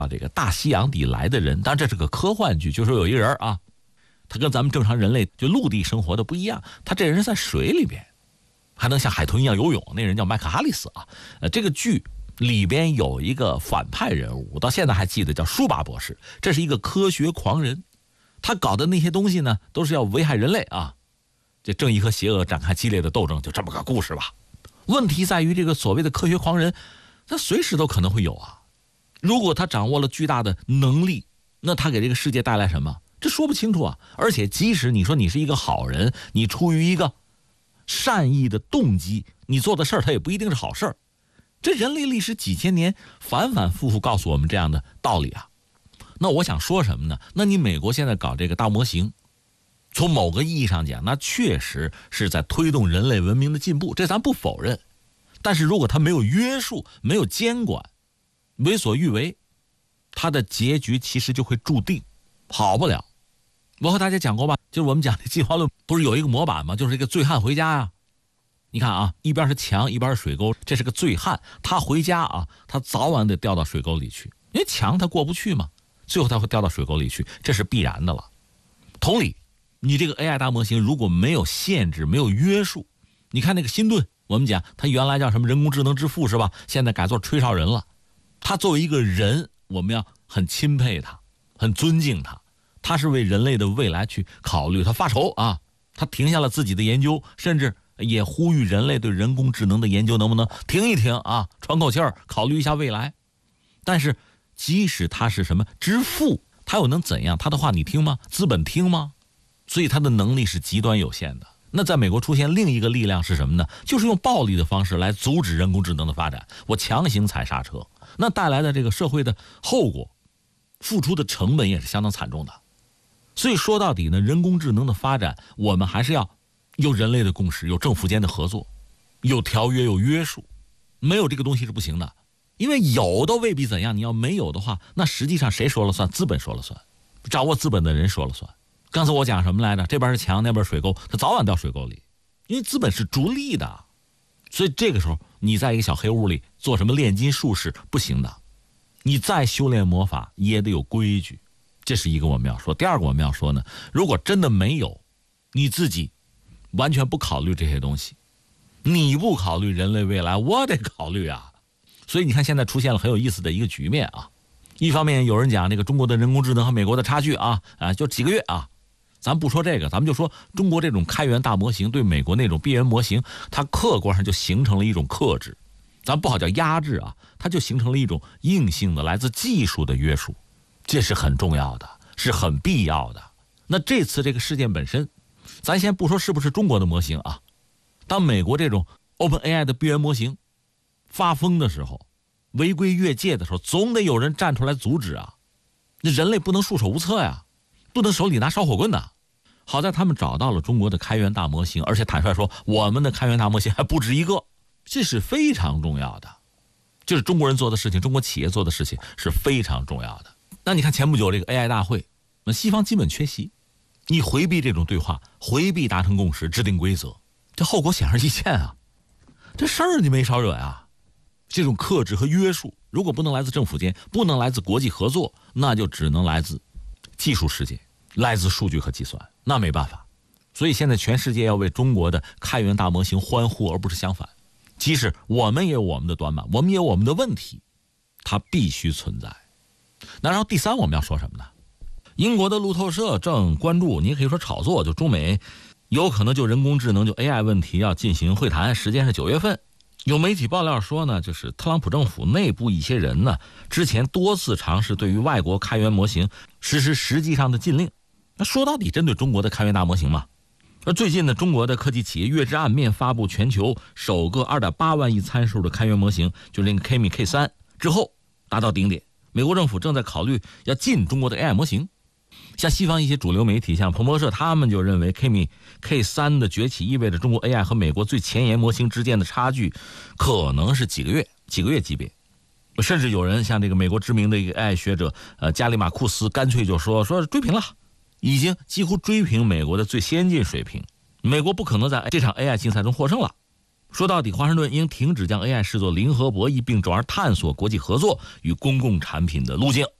这个大西洋底来的人，当然这是个科幻剧，就说有一个人啊，他跟咱们正常人类就陆地生活的不一样，他这人在水里边还能像海豚一样游泳，那人叫麦克哈里斯啊。这个剧里边有一个反派人物，我到现在还记得，叫舒巴博士，这是一个科学狂人，他搞的那些东西呢都是要危害人类啊，这正义和邪恶展开激烈的斗争，就这么个故事吧。问题在于这个所谓的科学狂人，他随时都可能会有啊。如果他掌握了巨大的能力，那他给这个世界带来什么？这说不清楚啊。而且即使你说你是一个好人，你出于一个善意的动机，你做的事儿他也不一定是好事儿。这人类历史几千年反反复复告诉我们这样的道理啊。那我想说什么呢？那你美国现在搞这个大模型，从某个意义上讲，那确实是在推动人类文明的进步，这咱不否认。但是如果它没有约束，没有监管，为所欲为，它的结局其实就会注定好不了。我和大家讲过吧，就是我们讲的进化论不是有一个模板吗？就是一个醉汉回家呀。你看啊，一边是墙，一边是水沟，这是个醉汉，他回家啊，他早晚得掉到水沟里去，因为墙他过不去嘛，最后他会掉到水沟里去，这是必然的了。同理，你这个 AI 大模型如果没有限制，没有约束，你看那个辛顿，我们讲他原来叫什么人工智能之父是吧？现在改做吹哨人了。他作为一个人，我们要很钦佩他，很尊敬他。他是为人类的未来去考虑，他发愁啊，他停下了自己的研究，甚至也呼吁人类对人工智能的研究能不能停一停啊，喘口气儿，考虑一下未来。但是即使他是什么之父，他又能怎样？他的话你听吗？资本听吗？所以他的能力是极端有限的。那在美国出现另一个力量是什么呢？就是用暴力的方式来阻止人工智能的发展，我强行踩刹车，那带来的这个社会的后果，付出的成本也是相当惨重的。所以说到底呢，人工智能的发展，我们还是要有人类的共识，有政府间的合作，有条约，有约束，没有这个东西是不行的。因为有都未必怎样，你要没有的话，那实际上谁说了算？资本说了算，掌握资本的人说了算。刚才我讲什么来着？这边是墙，那边是水沟，它早晚掉水沟里，因为资本是逐利的。所以这个时候你在一个小黑屋里做什么炼金术士不行的，你再修炼魔法也得有规矩，这是一个我们要说。第二个我们要说呢，如果真的没有，你自己完全不考虑这些东西，你不考虑人类未来，我得考虑啊。所以你看现在出现了很有意思的一个局面啊。一方面有人讲这个中国的人工智能和美国的差距啊，就几个月啊。咱不说这个，咱们就说中国这种开源大模型对美国那种边缘模型，它客观上就形成了一种克制，咱不好叫压制啊，它就形成了一种硬性的来自技术的约束，这是很重要的，是很必要的。那这次这个事件本身，咱先不说是不是中国的模型啊，当美国这种 OpenAI 的边缘模型发疯的时候，违规越界的时候，总得有人站出来阻止啊。那人类不能束手无策呀，不能手里拿烧火棍的。好在他们找到了中国的开源大模型，而且坦率说，我们的开源大模型还不止一个，这是非常重要的。就是中国人做的事情，中国企业做的事情是非常重要的。那你看前不久这个 AI 大会，那西方基本缺席，你回避这种对话，回避达成共识，制定规则，这后果显而易见啊。这事儿你没少惹呀。这种克制和约束，如果不能来自政府间，不能来自国际合作，那就只能来自技术世界，来自数据和计算，那没办法。所以现在全世界要为中国的开源大模型欢呼，而不是相反。即使我们也有我们的短板，我们也有我们的问题，它必须存在。那然后第三我们要说什么呢？英国的路透社正关注，你也可以说炒作，就中美有可能就人工智能就 AI 问题要进行会谈，时间是9月份。有媒体爆料说呢，就是特朗普政府内部一些人呢，之前多次尝试对于外国开源模型实施实际上的禁令。那说到底针对中国的开源大模型嘛。而最近呢，中国的科技企业月之暗面发布全球首个2.8万亿参数的开源模型，就是那个 Kimi K3 之后达到顶点。美国政府正在考虑要禁中国的 AI 模型。像西方一些主流媒体，像彭博社，他们就认为 Kimi K3 的崛起意味着中国 AI 和美国最前沿模型之间的差距可能是几个月级别。甚至有人像这个美国知名的一个 AI 学者加里马库斯干脆就说追平了，已经几乎追平美国的最先进水平，美国不可能在这场 AI 竞赛中获胜了。 说到底，华盛顿应停止将 AI 视作零和博弈，并转而探索国际合作与公共产品的路径。